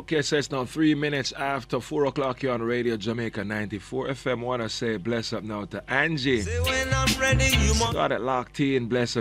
Okay, so it's now 3 minutes after 4 o'clock here on Radio Jamaica 94 FM. Want to say bless up now to Angie. Say when I'm ready, you got it locked in. Bless up